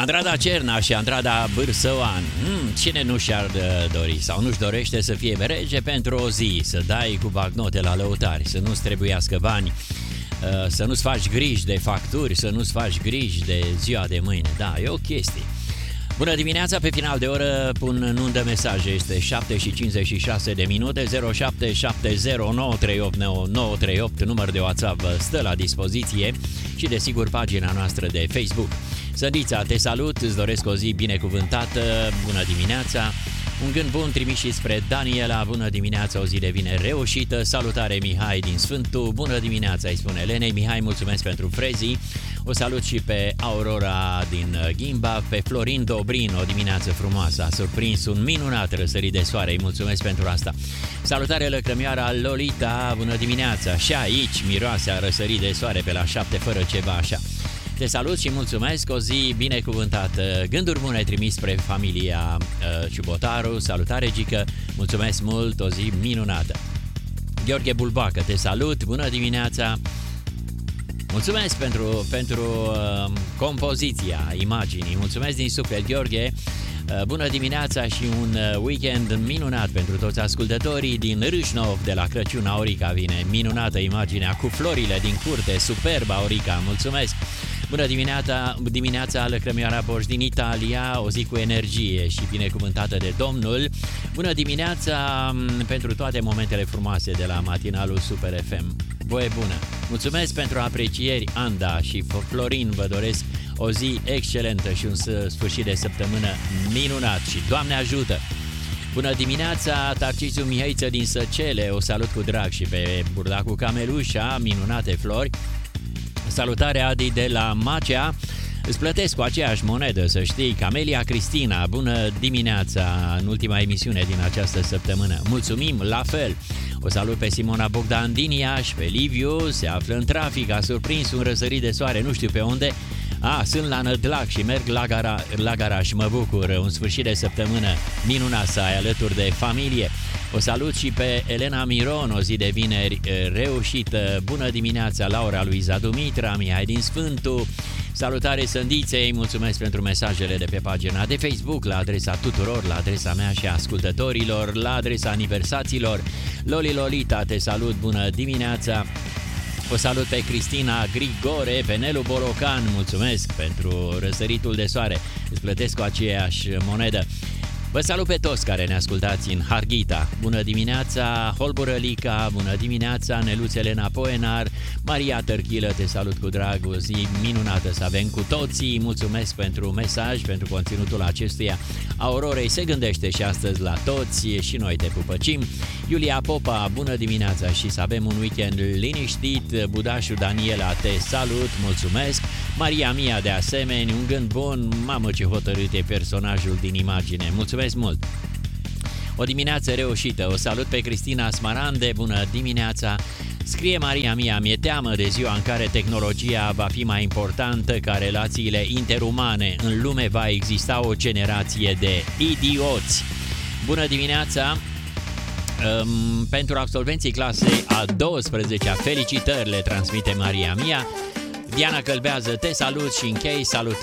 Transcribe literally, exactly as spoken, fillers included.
Andrada Cerna și Andrada Bârsăoan. Hmm, cine nu și-ar dori sau nu-și dorește să fie rege pentru o zi, să dai cu bagnote la lăutari, să nu-ți trebuiască bani, să nu-ți faci griji de facturi, să nu-ți faci griji de ziua de mâine. Da, e o chestie. Bună dimineața, pe final de oră pun în undă mesaje, este șapte și cincizeci și șase de minute, zero șapte șapte zero nouă trei opt nouă trei opt, număr de WhatsApp stă la dispoziție și desigur pagina noastră de Facebook. Sădița, te salut, îți doresc o zi binecuvântată, bună dimineața. Un gând bun trimis și spre Daniela, bună dimineața, o zi de vineri reușită. Salutare Mihai din Sfântu, bună dimineața, îi spune Elenei. Mihai, mulțumesc pentru frezii. O salut și pe Aurora din Ghimba, pe Florin Dobrin, o dimineață frumoasă. A surprins un minunat răsărit de soare, îi mulțumesc pentru asta. Salutare lăcrămioara Lolita, bună dimineața. Și aici miroase a răsărit de soare pe la șapte fără ceva așa. Te salut și mulțumesc, o zi binecuvântată. Gânduri bune trimis spre familia uh, Ciubotaru. Salutare, Gică, mulțumesc mult, o zi minunată. Gheorghe Bulbacă, te salut, bună dimineața. Mulțumesc pentru, pentru uh, compoziția imaginii, mulțumesc din suflet, Gheorghe. Uh, bună dimineața și un uh, weekend minunat pentru toți ascultătorii din Râșnov. De la Crăciun, Aurica vine, minunată imaginea cu florile din curte, superba Aurica, mulțumesc. Bună dimineața, dimineața Lăcrămioara Borș din Italia, o zi cu energie și binecuvântată de Domnul. Bună dimineața pentru toate momentele frumoase de la matinalul Super F M. Voie bună! Mulțumesc pentru aprecieri, Anda și Florin, vă doresc o zi excelentă și un sfârșit de săptămână minunat și Doamne ajută! Bună dimineața, Tarcisiu Mihăiță din Săcele, o salut cu drag și pe Burdacul Camelușa, minunate flori. Salutare Adi de la Macea, îți plătesc cu aceeași monedă, să știi. Camelia Cristina, bună dimineața în ultima emisiune din această săptămână. Mulțumim, la fel. O salut pe Simona Bogdan din Iași, pe Liviu, se află în trafic, a surprins un răsărit de soare, nu știu pe unde. A, sunt la Nădlac și merg la, gara, la garaj, mă bucur, un sfârșit de săptămână minunat să ai alături de familie. O salut și pe Elena Miron, o zi de vineri reușită. Bună dimineața, Laura Luiza Dumitra, Mihai din Sfântu. Salutare Sândiței, mulțumesc pentru mesajele de pe pagina de Facebook, la adresa tuturor, la adresa mea și a ascultătorilor, la adresa aniversaților. Loli Lolita, te salut, bună dimineața. O salut pe Cristina Grigore, pe Nelu Borocan, mulțumesc pentru răsăritul de soare, îți plătesc cu aceeași monedă. Vă salut pe toți care ne ascultați în Harghita. Bună dimineața, Holburălica, bună dimineața, Neluț Elena Poenar, Maria Tărchilă, te salut cu drag, o zi minunată să avem cu toții. Mulțumesc pentru mesaj, pentru conținutul acestuia. Aurorei se gândește și astăzi la toți și noi te pupăcim. Iulia Popa, bună dimineața și să avem un weekend liniștit. Budașu Daniela, te salut, mulțumesc. Maria Mia, de asemenea, un gând bun, mamă ce hotărât e personajul din imagine, mulțumesc mult. O dimineață reușită, o salut pe Cristina Smarande, bună dimineața. Scrie Maria Mia, mi-e teamă de ziua în care tehnologia va fi mai importantă ca relațiile interumane. În lume va exista o generație de idioți. Bună dimineața! Um, pentru absolvenții clasei a douăsprezecea, felicitări le transmite Maria Mia. Diana Călbează, te salut și închei salutând